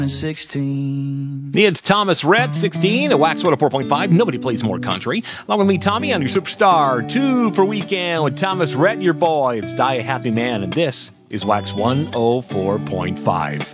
16. It's Thomas Rhett, 16, at Wax 104.5. Nobody plays more country. Along with me, Tommy, on your Superstar 2 for Weekend with Thomas Rhett, your boy. It's Die a Happy Man, and this is Wax 104.5.